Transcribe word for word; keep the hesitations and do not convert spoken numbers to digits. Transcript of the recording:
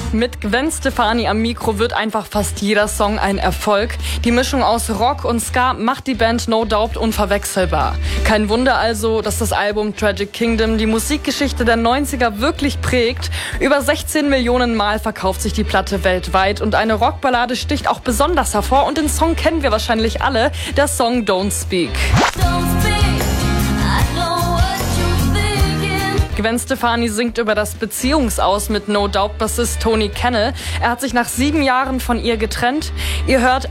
Mit Gwen Stefani am Mikro wird einfach fast jeder Song ein Erfolg. Die Mischung aus Rock und Ska macht die Band No Doubt unverwechselbar. Kein Wunder also, dass das Album Tragic Kingdom die Musikgeschichte der neunziger wirklich prägt. Über sechzehn Millionen Mal verkauft sich die Platte weltweit und eine Rockballade sticht auch besonders hervor. Und den Song kennen wir wahrscheinlich alle, der Song Don't Speak. Don't speak. Gwen Stefani singt über das Beziehungsaus mit No Doubt-Bassist Tony Kennel. Er hat sich nach sieben Jahren von ihr getrennt. Ihr hört